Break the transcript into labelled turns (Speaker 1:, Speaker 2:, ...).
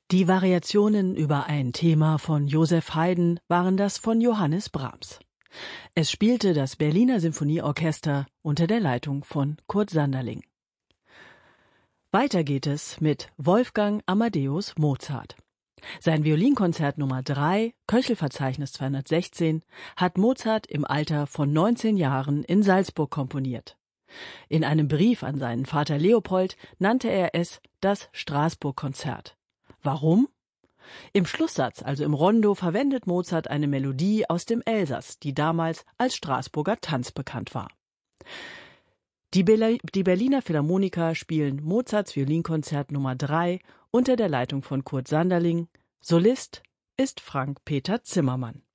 Speaker 1: Die Variationen über ein Thema von Joseph Haydn waren das von Johannes Brahms. Es spielte das Berliner Symphonieorchester unter der Leitung von Kurt Sanderling. Weiter geht es mit Wolfgang Amadeus Mozart. Sein Violinkonzert Nummer 3, Köchelverzeichnis 216, hat Mozart im Alter von 19 Jahren in Salzburg komponiert. In einem Brief an seinen Vater Leopold nannte er es das Straßburg-Konzert. Warum? Im Schlusssatz, also im Rondo, verwendet Mozart eine Melodie aus dem Elsass, die damals als Straßburger Tanz bekannt war. Die Berliner Philharmoniker spielen Mozarts Violinkonzert Nummer 3 unter der Leitung von Kurt Sanderling. Solist ist Frank-Peter Zimmermann.